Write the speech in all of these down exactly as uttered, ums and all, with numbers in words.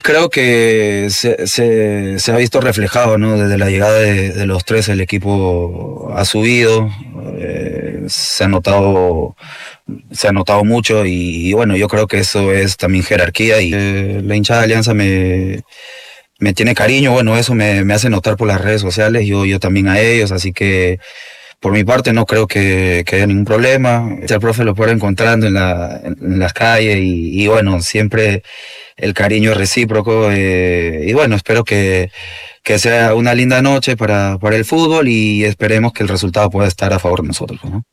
Creo que se, se, se ha visto reflejado, ¿no? Desde la llegada de, de los tres el equipo ha subido, eh, se ha notado, se ha notado mucho y, y bueno, yo creo que eso es también jerarquía y eh, la hinchada de Alianza me, me tiene cariño, bueno, eso me, me hace notar por las redes sociales, yo, yo también a ellos, así que por mi parte no creo que, que haya ningún problema. El profe lo puede encontrando en, la, en, en las calles y, y bueno, siempre el cariño es recíproco eh, y bueno, espero que, que sea una linda noche para, para el fútbol y esperemos que el resultado pueda estar a favor de nosotros, ¿no?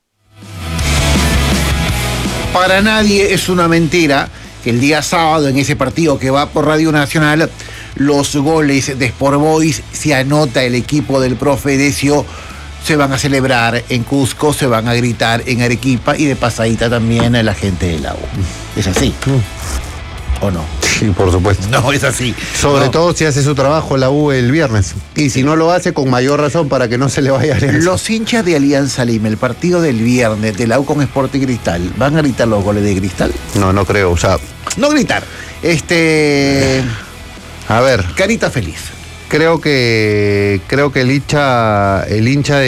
Para nadie es una mentira que el día sábado en ese partido que va por Radio Nacional, los goles de Sport Boys se anota el equipo del profe Decio, se van a celebrar en Cusco, se van a gritar en Arequipa y de pasadita también a la gente de la U. ¿Es así? ¿O no? Sí, por supuesto. No, es así. Sobre no. todo si hace su trabajo la U el viernes. Y si no lo hace, con mayor razón para que no se le vaya a Alianza. Los hinchas de Alianza Lima, el partido del viernes de la U con Sporting Cristal, ¿van a gritar los goles de Cristal? No, no creo. O sea, no gritar. Este... A ver. Carita feliz. Creo que creo que el hincha el hincha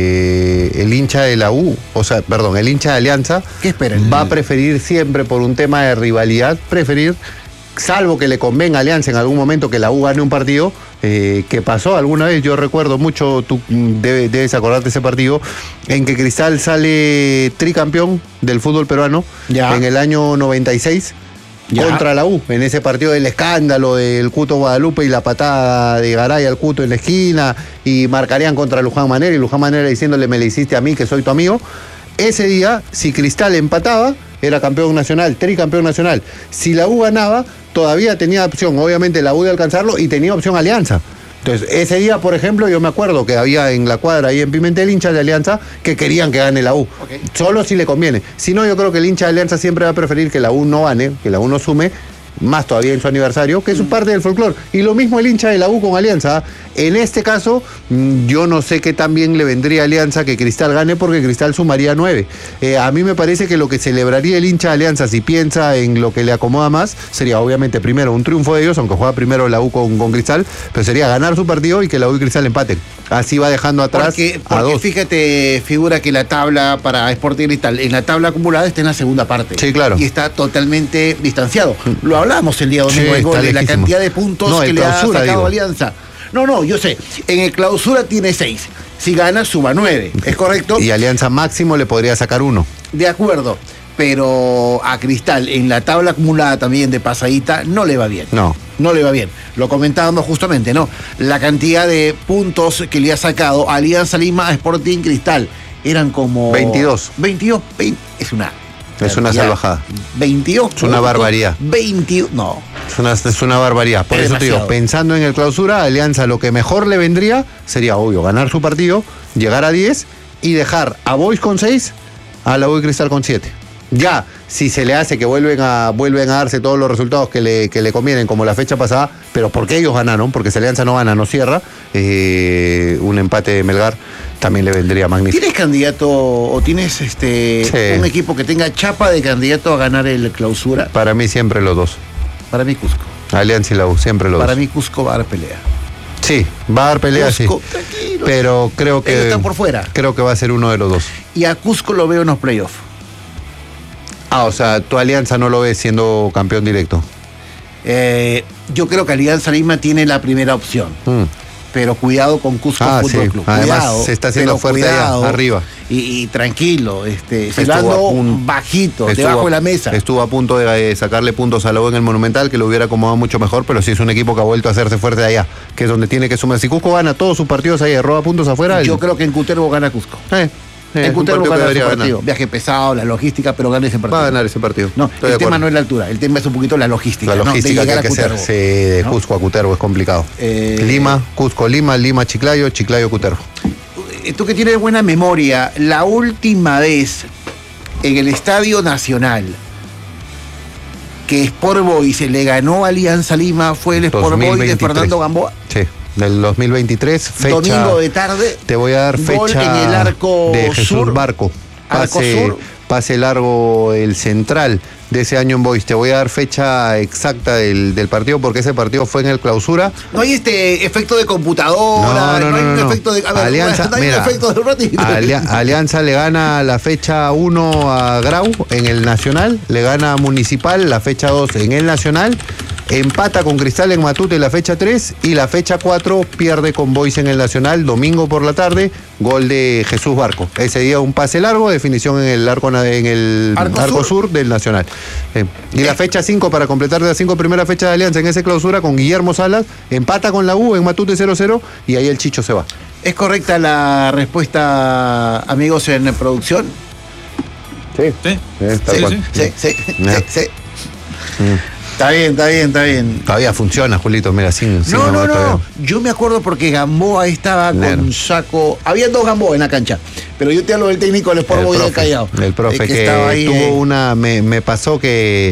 de el hincha de la U, o sea, perdón, el hincha de Alianza, ¿qué esperan? Va a preferir siempre por un tema de rivalidad, preferir, salvo que le convenga a Alianza en algún momento que la U gane un partido, eh, que pasó alguna vez, yo recuerdo mucho, tú debes, debes acordarte de ese partido, en que Cristal sale tricampeón del fútbol peruano ya. En el año noventa y seis. Ya. Contra la U, en ese partido del escándalo del Cuto Guadalupe y la patada de Garay al Cuto en la esquina y marcarían contra Luján Manera y Luján Manera diciéndole me le hiciste a mí que soy tu amigo. Ese día, si Cristal empataba, era campeón nacional, tricampeón nacional. Si la U ganaba, todavía tenía opción, obviamente la U de alcanzarlo y tenía opción Alianza. Entonces, ese día, por ejemplo, yo me acuerdo que había en la cuadra ahí en Pimentel hinchas de Alianza que querían que gane la U. Okay. Solo si le conviene. Si no, yo creo que el hincha de Alianza siempre va a preferir que la U no gane, que la U no sume, más todavía en su aniversario, que es mm. parte del folclore. Y lo mismo el hincha de la U con Alianza. En este caso, yo no sé qué tan bien le vendría a Alianza que Cristal gane, porque Cristal sumaría nueve. Eh, a mí me parece que lo que celebraría el hincha de Alianza, si piensa en lo que le acomoda más, sería obviamente primero un triunfo de ellos, aunque juega primero la U con, con Cristal, pero sería ganar su partido y que la U y Cristal empaten. Así va dejando atrás porque, porque a dos. Fíjate, figura que la tabla para Sporting Cristal, en la tabla acumulada está en la segunda parte. Sí, claro. Y está totalmente distanciado. Lo hablamos el día domingo, sí, de la cantidad de puntos no, que le ha sacado digo. Alianza. No, no, yo sé. En el clausura tiene seis. Si gana, suma nueve. ¿Es correcto? Y Alianza máximo le podría sacar uno. De acuerdo. Pero a Cristal, en la tabla acumulada también de pasadita, no le va bien. No. No le va bien. Lo comentábamos justamente, ¿no? La cantidad de puntos que le ha sacado Alianza Lima a Sporting Cristal eran como... veintidós. veintidós. veinte, es una... Es una salvajada. veintidós. Es una barbaridad. veintidós. No. Es una, es una barbaridad. Por es eso demasiado. te digo, pensando en el clausura, Alianza lo que mejor le vendría sería, obvio, ganar su partido, llegar a diez y dejar a Boys con seis, a la U y Cristal con siete. Ya, si se le hace que vuelven a vuelven a darse todos los resultados que le, que le convienen, como la fecha pasada, pero porque ellos ganaron, porque si Alianza no gana, no cierra, eh, un empate de Melgar también le vendría magnífico. ¿Tienes candidato o tienes este sí. un equipo que tenga chapa de candidato a ganar el clausura? Para mí siempre los dos. Para mí Cusco. Alianza y la U, siempre los Para dos. mí Cusco va a dar pelea. Sí, va a dar pelea, Cusco, sí. Tranquilo. Pero creo que... Ellos están por fuera. Creo que va a ser uno de los dos. Y a Cusco lo veo en los playoffs. Ah, o sea, tu Alianza no lo ves siendo campeón directo. Eh, yo creo que Alianza Lima tiene la primera opción. Mm. Pero cuidado con Cusco ah, Fútbol sí. Club. Además, cuidado, se está haciendo fuerte cuidado, allá, arriba. Y, y tranquilo, este, cerrando un bajito, estuvo, debajo de la mesa. Estuvo a punto de sacarle puntos a la U en el Monumental, que lo hubiera acomodado mucho mejor, pero sí es un equipo que ha vuelto a hacerse fuerte de allá, que es donde tiene que sumar. Si Cusco gana todos sus partidos ahí, roba puntos afuera. Yo el... creo que en Cutervo gana Cusco. Eh. Eh, en Cutervo gana ese partido. Ganar. Viaje pesado, la logística, pero gana ese partido. Va a ganar ese partido. No, el tema no es la altura, el tema es un poquito la logística. La logística, ¿no? De que hay que hacer sí, de ¿no? Cusco a Cutervo es complicado. Eh... Lima, Cusco, Lima, Lima, Chiclayo, Chiclayo, Cutervo. Tú que tienes buena memoria, la última vez en el Estadio Nacional que Sport Boys le ganó a Alianza Lima fue el Sport Boys de Fernando Gamboa. Sí. Del dos mil veintitrés, fecha. Domingo de tarde. Te voy a dar fecha gol en el arco de Jesús sur, Barco. Arco Pase, sur. pase largo el central de ese año en Boys. Te voy a dar fecha exacta del, del partido porque ese partido fue en el clausura. No hay este efecto de computadora, no, no, no, no hay no, un no. efecto de... A ver, Alianza, no hay mira, un efecto de ratito. Alia- Alianza le gana la fecha uno a Grau en el Nacional, le gana a Municipal la fecha dos en el Nacional, empata con Cristal en Matute la fecha tres y la fecha cuatro pierde con Boys en el Nacional, domingo por la tarde, gol de Jesús Barco. Ese día un pase largo, definición en el arco, en el Arco arco sur. sur del Nacional. Eh, y la fecha cinco, para completar las cinco primeras fechas de Alianza en esa clausura, con Guillermo Salas, empata con la U en Matute cero cero y ahí el Chicho se va. ¿Es correcta la respuesta, amigos en producción? Sí. Sí. Eh, tal Sí, cual. sí. Sí, sí, sí, Ya. sí. Mm. Está bien, está bien, está bien. Todavía funciona, Julito, mira, sin, sin No, no, nomás no. todavía. Yo me acuerdo porque Gamboa estaba Claro. con saco. Había dos Gamboa en la cancha. Pero yo te hablo del técnico del Sport El Boys del profe, Callao. el profe eh, que, estaba ahí, tuvo eh, una, me, me pasó que,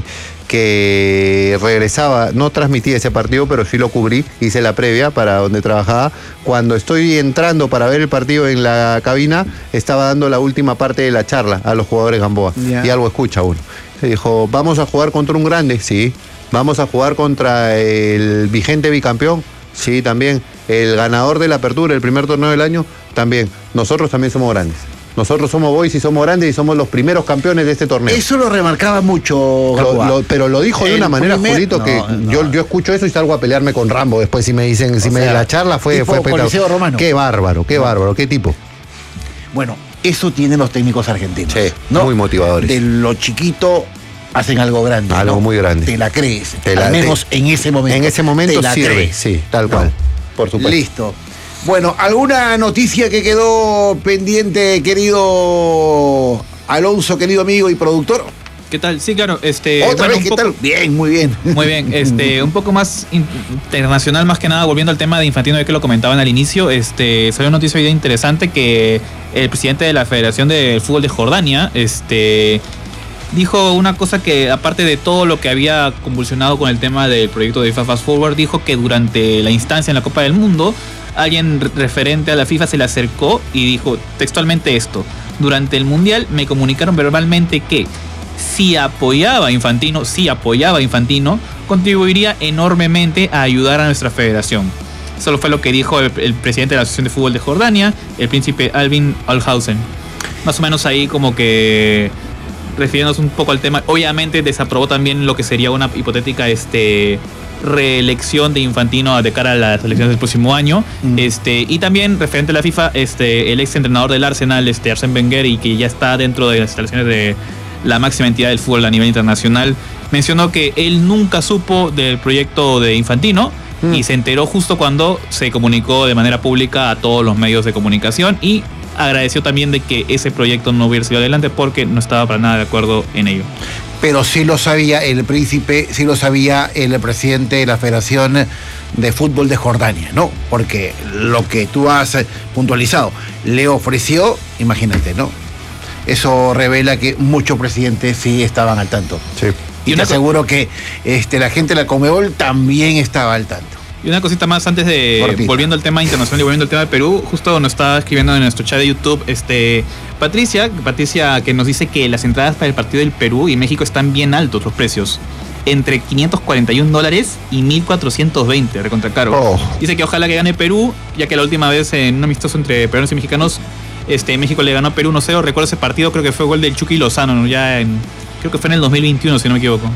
que regresaba, no transmití ese partido, pero sí lo cubrí, hice la previa para donde trabajaba. Cuando estoy entrando para ver el partido en la cabina, estaba dando la última parte de la charla a los jugadores Gamboa. Ya. Y algo escucha uno. Se dijo, ¿vamos a jugar contra un grande? Sí. ¿Vamos a jugar contra el vigente bicampeón? Sí, también. El ganador de la apertura, el primer torneo del año, también. Nosotros también somos grandes. Nosotros somos Boys y somos grandes y somos los primeros campeones de este torneo. Eso lo remarcaba mucho Lo- Gamboa. lo- pero lo dijo de El una manera, primer- Julito, no, que no. Yo, yo escucho eso y salgo a pelearme con Rambo. Después si me dicen, si O me sea, la charla fue, tipo fue espectacular. Coliseo Romano. Qué bárbaro, qué bárbaro, qué tipo. Bueno, eso tienen los técnicos argentinos. Sí, muy motivadores. De lo chiquito hacen algo grande. Algo ¿no? muy grande. Te la crees. Te la- al menos te- en ese momento. En ese momento te la sirve, crees. sí, tal No. cual. Por supuesto. Listo. Bueno, ¿alguna noticia que quedó pendiente, querido Alonso, querido amigo y productor? ¿Qué tal? Sí, claro. Este, Otra bueno, vez, un ¿qué poco- tal? Bien, muy bien. Muy bien, este, un poco más internacional, más que nada, volviendo al tema de Infantino, ya que lo comentaban al inicio, este, salió una noticia hoy día interesante que el presidente de la Federación de Fútbol de Jordania, este, dijo una cosa que, aparte de todo lo que había convulsionado con el tema del proyecto de FIFA Fast Forward, dijo que durante la instancia en la Copa del Mundo, alguien re- referente a la FIFA se le acercó y dijo textualmente esto: durante el Mundial me comunicaron verbalmente que si apoyaba a Infantino, si apoyaba a Infantino, contribuiría enormemente a ayudar a nuestra federación. Eso fue lo que dijo el, el presidente de la Asociación de Fútbol de Jordania, el príncipe Alvin Alhausen. Más o menos ahí como que refiriéndonos un poco al tema. Obviamente desaprobó también lo que sería una hipotética este, reelección de Infantino de cara a las elecciones del próximo año. Mm. Este, y también referente a la FIFA, este, el ex entrenador del Arsenal, este, Arsène Wenger, y que ya está dentro de las instalaciones de la máxima entidad del fútbol a nivel internacional, mencionó que él nunca supo del proyecto de Infantino Mm. y se enteró justo cuando se comunicó de manera pública a todos los medios de comunicación, y agradeció también de que ese proyecto no hubiera sido adelante porque no estaba para nada de acuerdo en ello. Pero sí lo sabía el príncipe, sí lo sabía el presidente de la Federación de Fútbol de Jordania, ¿no? Porque lo que tú has eh, puntualizado, le ofreció, imagínate, ¿no? Eso revela que muchos presidentes sí estaban al tanto. Sí. Y, Y te una co- aseguro que este, la gente de la Conmebol también estaba al tanto. Y una cosita más antes de, Cortita. volviendo al tema internacional y volviendo al tema de Perú, justo nos estaba escribiendo en nuestro chat de YouTube este Patricia, Patricia que nos dice que las entradas para el partido del Perú y México están bien altos los precios, entre quinientos cuarenta y un dólares y mil cuatrocientos veinte, recontra caro. Oh. Dice que ojalá que gane Perú, ya que la última vez en un amistoso entre peruanos y mexicanos, este México le ganó a Perú uno cero. Recuerdo ese partido, creo que fue gol del Chucky Lozano, ¿no? Ya en, creo que fue en el dos mil veintiuno, si no me equivoco.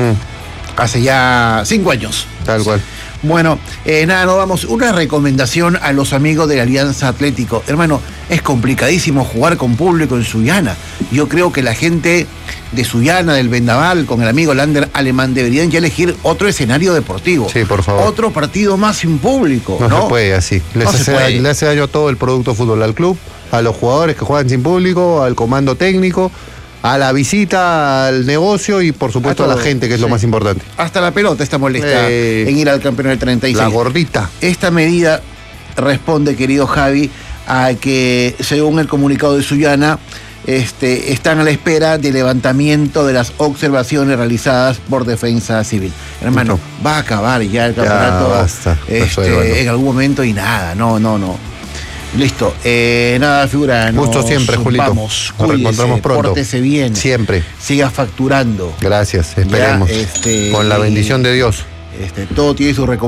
Mm, Hace ya cinco años. tal cual. Bueno, eh, nada, nos vamos. Una recomendación a los amigos de la Alianza Atlético. Hermano, es complicadísimo jugar con público en Sullana. Yo creo que la gente de Sullana, del Vendaval, con el amigo Lander Alemán, deberían ya elegir otro escenario deportivo. Sí, por favor. Otro partido más sin público. No, No, se puede así. Les No se hace, puede. le hace daño a todo el producto fútbol, al club, a los jugadores que juegan sin público, al comando técnico, a la visita, al negocio y por supuesto A a, todo, la gente, que es lo sí. más importante. Hasta la pelota está molesta Eh, en ir al campeón del treinta y seis. La gordita. Esta medida responde, querido Javi, a que, según el comunicado de Sullana, este, están a la espera de levantamiento de las observaciones realizadas por Defensa Civil. Hermano, No. va a acabar ya el campeonato basta, este, resuélvalo. en algún momento y nada, no, no, no. Listo. Eh, nada, figura. Gusto siempre, Julito. Vamos, Nos reencontramos pronto. Pórtese bien. Siempre. Siga facturando. Gracias, esperemos. Ya, este, Con la bendición de Dios. Este, todo tiene su recompensa.